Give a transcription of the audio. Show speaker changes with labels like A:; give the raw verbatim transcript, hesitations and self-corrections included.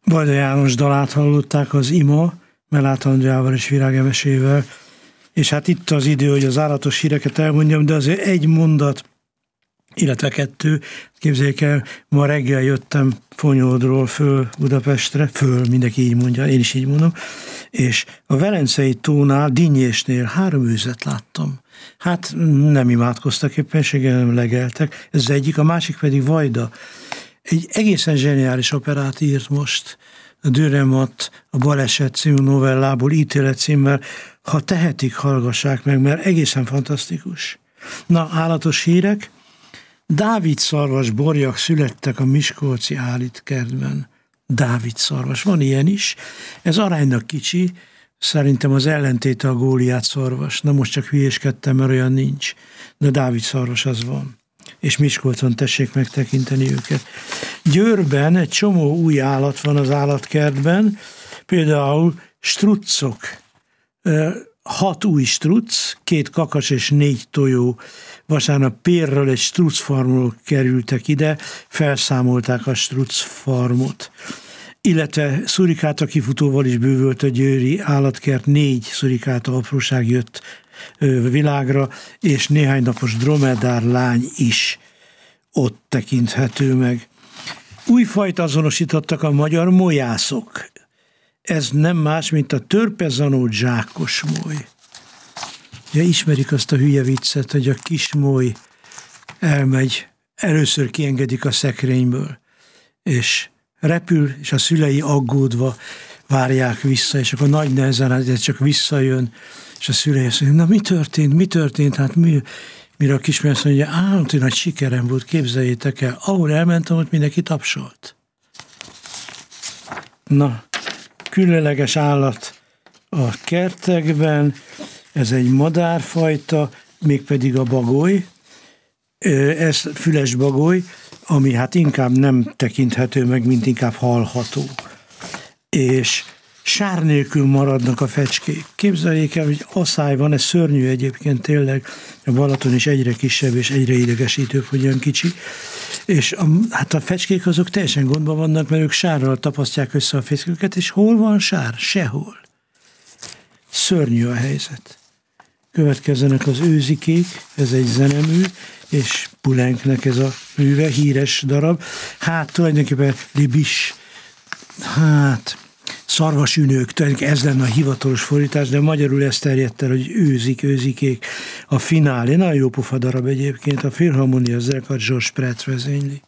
A: Vajda János dalát hallották, az Ima, Mellát Andrával és Virág Emesével, és hát itt az idő, hogy az állatos híreket elmondjam, de azért egy mondat, illetve kettő, képzeljék el, ma reggel jöttem Fonyódról föl Budapestre, föl, mindenki így mondja, én is így mondom, és a Velencei tónál, Dinnyésnél három őzet láttam. Hát nem imádkoztak éppenséggel, nem legeltek, ez az egyik, a másik pedig Vajda. Egy egészen zseniális operát írt most, a Dürrenmatt, a Baleset című novellából, ítélet címmel. Ha tehetik, hallgassák meg, mert egészen fantasztikus. Na, állatos hírek. Dávid szarvas borjak születtek a miskolci állítkertben. Dávid szarvas, van ilyen is. Ez aránynak kicsi, szerintem az ellentéte a Góliát szarvas. Na most csak hülyéskedtem, mert olyan nincs. De Dávid szarvas az van. És Miskolcon tessék megtekinteni őket. Győrben egy csomó új állat van az állatkertben, például struccok. Hat új struc, két kakas és négy tojó. Vasárnap Pérről egy strucfarmról kerültek ide, felszámolták a strucfarmot. Illetve szurikáta kifutóval is bővült a győri állatkert, négy szurikáta apróság jött világra, és néhány napos dromedár lány is ott tekinthető meg. Új fajt azonosítottak a magyar molyászok. Ez nem más, mint a törpezanó zsákosmoly. Ja, ismerik azt a hülye viccet, hogy a kismoly elmegy, először kiengedik a szekrényből, és repül, és a szülei aggódva várják vissza, és akkor nagy nehezen ez csak visszajön, és a szülei azt mondja, na mi történt, mi történt, hát mi, mire a kismoly azt mondja, állandóan nagy sikerem volt, képzeljétek el, ahol elmentem, ott mindenki tapsolt. Na, különleges állat a kertekben, ez egy madárfajta, mégpedig a bagoly, ez füles bagoly, ami hát inkább nem tekinthető meg, mint inkább hallható. És sár nélkül maradnak a fecskék. Képzeljék el, hogy asszály van, ez szörnyű egyébként tényleg, a Balaton is egyre kisebb és egyre idegesítőbb, hogy olyan kicsi. És a, hát a fecskék azok teljesen gondban vannak, mert ők sárral tapasztják össze a fészkőket, és hol van sár? Sehol. Szörnyű a helyzet. Következzenek az őzikék, ez egy zenemű, és Pulenknek ez a műve, híres darab. Hát tulajdonképpen Libis, hát szarvasünők, tulajdonképpen ez lenne a hivatalos fordítás, de magyarul ezt terjedt el, hogy őzik, őzikék. A finálé, nagyon jó pofa darab egyébként, a Filharmonia zenekar George Pret vezényli.